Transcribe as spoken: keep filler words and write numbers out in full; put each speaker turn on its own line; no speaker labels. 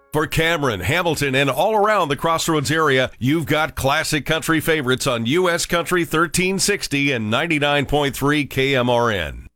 For Cameron, Hamilton, and all around the Crossroads area, you've got classic country favorites on U S Country thirteen sixty and ninety-nine point three K M R N.